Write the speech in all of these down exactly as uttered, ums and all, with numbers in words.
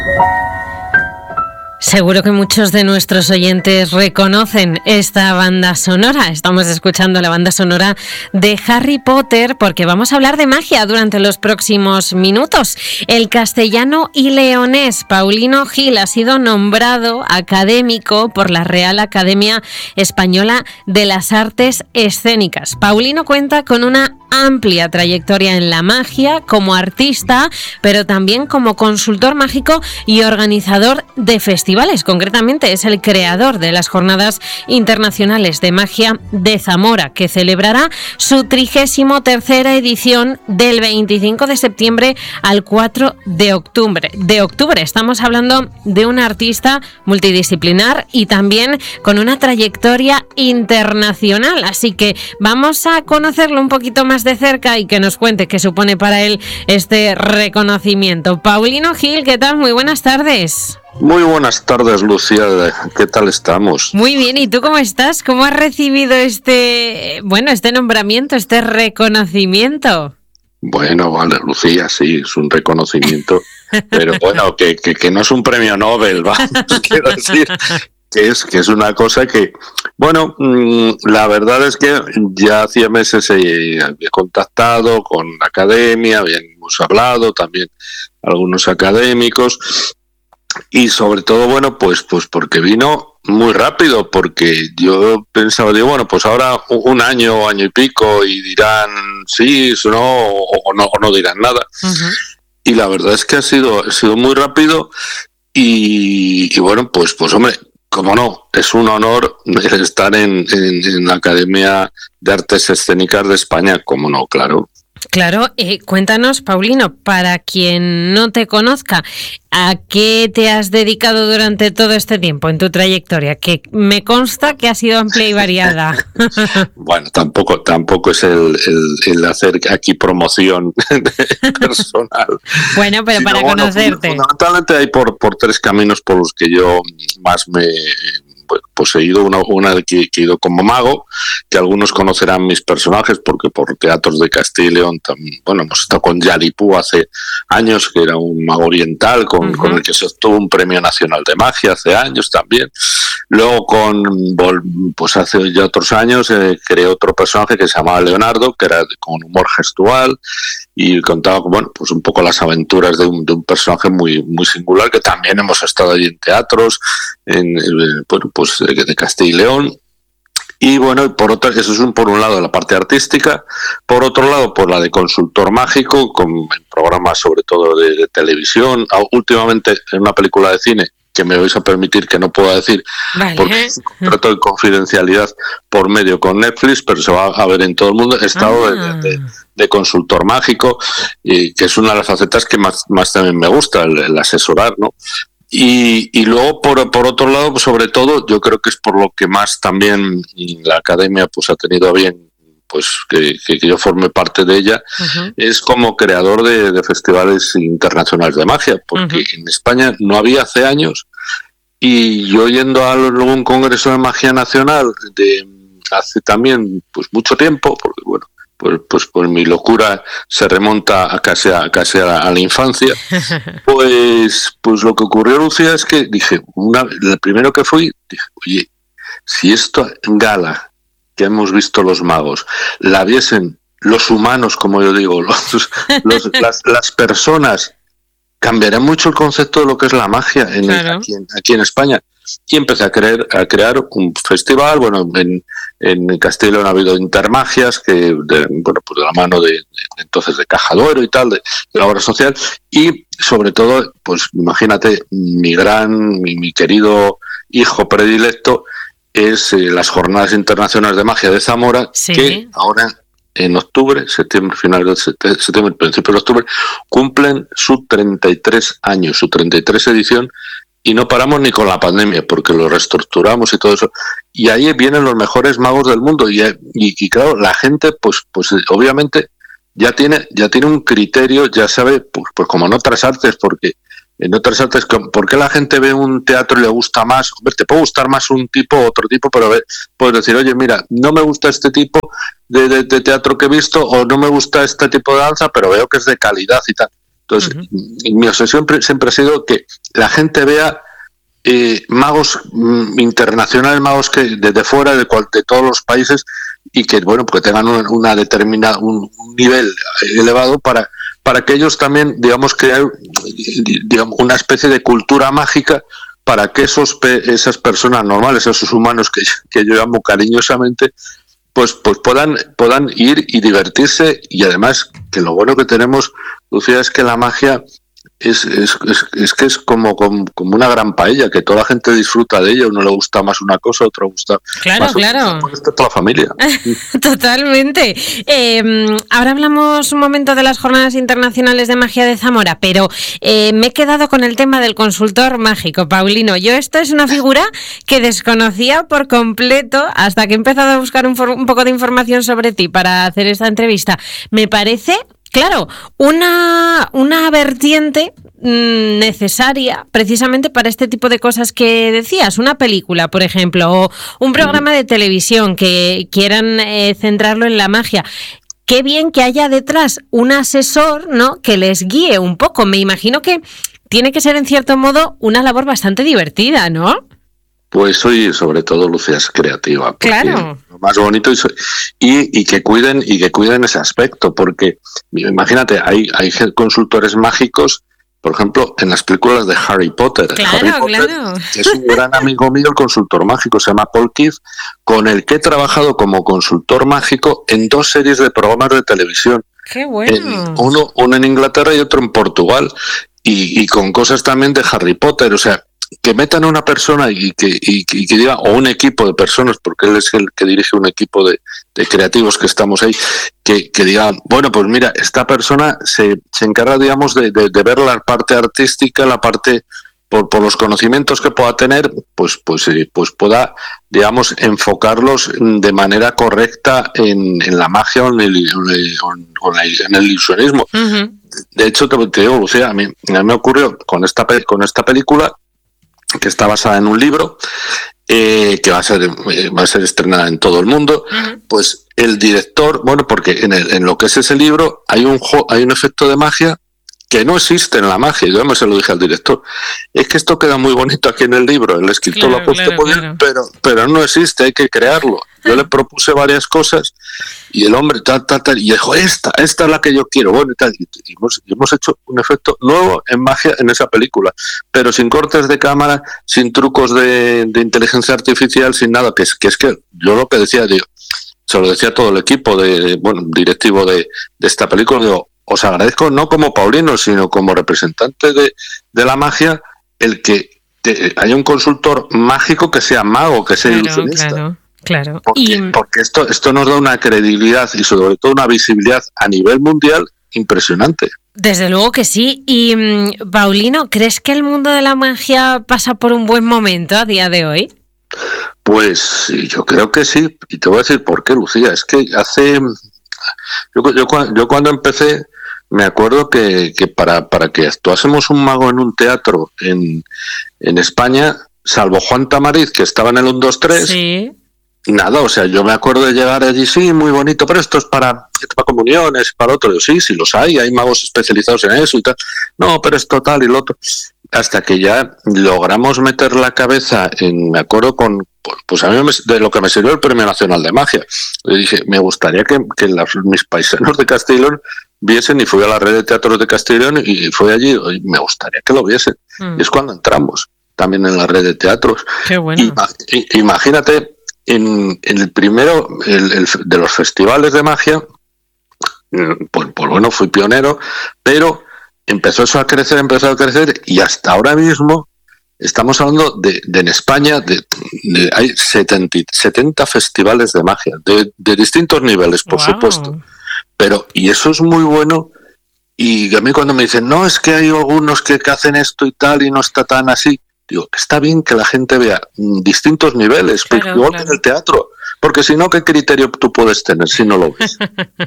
Seguro que muchos de nuestros oyentes reconocen esta banda sonora. Estamos escuchando la banda sonora de Harry Potter porque vamos a hablar de magia durante los próximos minutos. El castellano y leonés Paulino Gil ha sido nombrado académico por la Real Academia Española de las Artes Escénicas. Paulino cuenta con una amplia trayectoria en la magia como artista, pero también como consultor mágico y organizador de festivales. Concretamente es el creador de las Jornadas Internacionales de Magia de Zamora, que celebrará su trigésimo tercera edición del veinticinco de septiembre al cuatro de octubre. De octubre estamos hablando de un artista multidisciplinar y también con una trayectoria internacional, así que vamos a conocerlo un poquito más de cerca y que nos cuente qué supone para él este reconocimiento. Paulino Gil, ¿qué tal? Muy buenas tardes. Muy buenas tardes, Lucía. ¿Qué tal estamos? Muy bien. ¿Y tú cómo estás? ¿Cómo has recibido este, bueno, este nombramiento, este reconocimiento? Bueno, vale, Lucía, sí, es un reconocimiento, pero bueno, que, que, que no es un premio Nobel, vamos, quiero decir, que es, que es una cosa que, bueno, la verdad es que ya hacía meses he, había contactado con la academia, habíamos hablado también algunos académicos, y sobre todo, bueno, pues, pues porque vino muy rápido, porque yo pensaba, digo, bueno, pues ahora un año, año y pico, y dirán sí, no, o no, o no dirán nada. Uh-huh. Y la verdad es que ha sido, ha sido muy rápido, y, y bueno, pues, pues hombre, cómo no, es un honor estar en, en, en la Academia de Artes Escénicas de España, cómo no, claro. Claro, eh, cuéntanos, Paulino, para quien no te conozca, ¿a qué te has dedicado durante todo este tiempo en tu trayectoria? Que me consta que ha sido amplia y variada. Bueno, tampoco tampoco es el, el, el hacer aquí promoción personal. Bueno, pero sino, para bueno, conocerte. Fundamentalmente hay por, por tres caminos por los que yo más me... pues he ido una, una que, que he ido como mago, que algunos conocerán mis personajes porque por teatros de Castilla y León también, bueno, hemos estado con Yaripú hace años, que era un mago oriental con, uh-huh. con el que se obtuvo un premio nacional de magia hace años también. Luego con, pues hace ya otros años eh, creé otro personaje que se llamaba Leonardo, que era con humor gestual y contaba, bueno, pues un poco las aventuras de un, de un personaje muy, muy singular, que también hemos estado allí en teatros, en, en bueno, pues de, de Castilla y León. Y bueno, por otra, eso es un, por un lado la parte artística, por otro lado por la de consultor mágico, con programas sobre todo de, de televisión, últimamente en una película de cine, que me vais a permitir que no pueda decir, vale, porque es un contrato de confidencialidad por medio con Netflix, pero se va a ver en todo el mundo. He estado ah. de, de, de consultor mágico, y que es una de las facetas que más, más también me gusta, el, el asesorar, ¿no? Y, y luego, por, por otro lado, sobre todo, yo creo que es por lo que más también la academia pues ha tenido a bien pues que, que, que yo forme parte de ella, uh-huh. es como creador de, de festivales internacionales de magia, porque uh-huh. en España no había hace años, y yo yendo a algún congreso de magia nacional de hace también pues mucho tiempo, porque bueno, pues, pues, pues mi locura se remonta a casi a, casi a, la, a la infancia, pues, pues lo que ocurrió, Lucía, es que dije, una, el primero que fui, dije, oye, si esto en gala que hemos visto los magos la viesen los humanos, como yo digo, los, los, las, las personas, cambiará mucho el concepto de lo que es la magia en, claro. aquí, en, aquí en España. Y empecé a, creer, a crear un festival. Bueno, en, en Castilla y León ha habido intermagias, que de, bueno, pues de la mano de, de entonces de Caja Duero y tal, de, de la obra social, y sobre todo, pues imagínate, mi gran, mi, mi querido hijo predilecto es eh, las Jornadas Internacionales de Magia de Zamora, sí. que ahora en octubre, septiembre, final de septiembre, principio de octubre, cumplen su treinta y tres años, su treinta y tres edición, y no paramos ni con la pandemia, porque lo reestructuramos y todo eso. Y ahí vienen los mejores magos del mundo, y, y, y claro, la gente, pues, pues obviamente, ya tiene, ya tiene un criterio, ya sabe, pues, pues como en otras artes, porque en otras artes, ¿por qué la gente ve un teatro y le gusta más? Hombre, te puede gustar más un tipo o otro tipo, pero puedes decir, oye, mira, no me gusta este tipo de, de, de teatro que he visto, o no me gusta este tipo de danza, pero veo que es de calidad y tal. Entonces, uh-huh. mi obsesión siempre ha sido que la gente vea eh, magos mm, internacionales, magos que desde fuera de, cual, de todos los países, y que bueno, porque tengan una, una determinada un, un nivel elevado para para que ellos también, digamos, crear digamos una especie de cultura mágica para que esos esas personas normales, esos humanos que, que yo llamo cariñosamente, pues pues puedan puedan ir y divertirse. Y además que lo bueno que tenemos, Lucía, es que la magia Es, es, es, es que es como, como, como una gran paella, que toda la gente disfruta de ella. Uno le gusta más una cosa, otro gusta claro, más claro. otra. Está toda la familia. Totalmente. Eh, ahora hablamos un momento de las Jornadas Internacionales de Magia de Zamora, pero eh, me he quedado con el tema del consultor mágico, Paulino. Yo esto es una figura que desconocía por completo hasta que he empezado a buscar un, for- un poco de información sobre ti para hacer esta entrevista. Me parece... Claro, una, una vertiente mmm, necesaria precisamente para este tipo de cosas que decías, una película, por ejemplo, o un programa de televisión que quieran eh, centrarlo en la magia. Qué bien que haya detrás un asesor, ¿no?, que les guíe un poco. Me imagino que tiene que ser, en cierto modo, una labor bastante divertida, ¿no? Pues hoy, sobre todo, Lucía, es creativa. Claro. Lo más bonito y, y, y que cuiden y que cuiden ese aspecto, porque imagínate, hay, hay consultores mágicos, por ejemplo, en las películas de Harry Potter. Claro, Harry Potter, claro. Es un gran amigo mío, el consultor mágico, se llama Paul Keith, con el que he trabajado como consultor mágico en dos series de programas de televisión. ¡Qué bueno! En, uno, uno en Inglaterra y otro en Portugal, y, y con cosas también de Harry Potter, o sea, que metan a una persona y que, y, y que diga, o un equipo de personas, porque él es el que dirige un equipo de, de creativos que estamos ahí, que, que digan, bueno, pues mira, esta persona se, se encarga, digamos, de, de, de ver la parte artística, la parte, por, por los conocimientos que pueda tener, pues, pues, pues pueda, digamos, enfocarlos de manera correcta en, en la magia o en el, o en el ilusionismo. Uh-huh. De hecho, te, te digo, Lucía, a mí, a mí me ocurrió con esta, con esta película, que está basada en un libro eh, que va a ser eh, va a ser estrenada en todo el mundo. Uh-huh. Pues el director, bueno, porque en, el, en lo que es ese libro hay un hay un efecto de magia que no existe en la magia. Yo me se lo dije al director, es que esto queda muy bonito aquí en el libro, el escritor claro, lo ha puesto claro, muy claro. bien, pero, pero no existe, hay que crearlo. Yo le propuse varias cosas y el hombre tal, tal, tal, y dijo, esta, esta es la que yo quiero, bueno, y tal, y hemos, y hemos hecho un efecto nuevo en magia en esa película, pero sin cortes de cámara, sin trucos de, de inteligencia artificial, sin nada, que es, que es que yo lo que decía, digo, se lo decía a todo el equipo de, bueno, directivo de, de esta película, digo, os agradezco no como Paulino, sino como representante de, de la magia, el que te, haya un consultor mágico que sea mago, que sea claro, ilusionista. Claro. Claro. Porque, y... porque esto, esto nos da una credibilidad y sobre todo una visibilidad a nivel mundial impresionante. Desde luego que sí. Y Paulino, ¿crees que el mundo de la magia pasa por un buen momento a día de hoy? Pues yo creo que sí. Y te voy a decir por qué, Lucía. Es que hace... Yo, yo, yo cuando empecé, me acuerdo que, que para, para que actuásemos un mago en un teatro en, en España, salvo Juan Tamariz, que estaba en el uno dos tres... Sí. Nada, o sea, yo me acuerdo de llegar allí, sí, muy bonito, pero esto es para, esto es para comuniones, para otro. Yo, sí, sí los hay, hay magos especializados en eso y tal. No, pero esto tal y lo otro. Hasta que ya logramos meter la cabeza en, me acuerdo con, pues a mí me, de lo que me sirvió el Premio Nacional de Magia. Le dije, me gustaría que, que las, mis paisanos de Castellón viesen, y fui a la red de teatros de Castellón y fui allí, y me gustaría que lo viesen. Mm. Y es cuando entramos también en la red de teatros. Qué bueno. Y, imagínate... En, en el primero el, el, de los festivales de magia, pues, pues bueno, fui pionero, pero empezó eso a crecer, empezó a crecer, y hasta ahora mismo estamos hablando de, de en España de, de, hay setenta, setenta festivales de magia, de, de distintos niveles, por wow. supuesto. Pero, y eso es muy bueno, y a mí cuando me dicen, no, es que hay algunos que, que hacen esto y tal, y no está tan así, digo, está bien que la gente vea distintos niveles, claro, igual claro. que en el teatro, porque si no, ¿qué criterio tú puedes tener si no lo ves?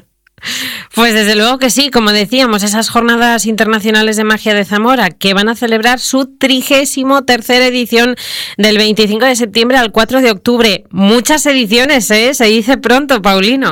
Pues desde luego que sí, como decíamos, esas Jornadas Internacionales de Magia de Zamora, que van a celebrar su trigésimo tercera edición del veinticinco de septiembre al cuatro de octubre. Muchas ediciones, ¿eh? Se dice pronto, Paulino.